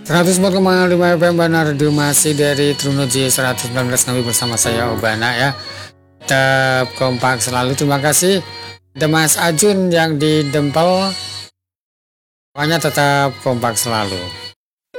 104,5 FM Bana Radio masih dari Trunoji 119 Nabi bersama saya Obana ya. Tetap kompak selalu, terima kasih. Ada Mas Ajun yang di Dempel. Pokoknya tetap kompak selalu.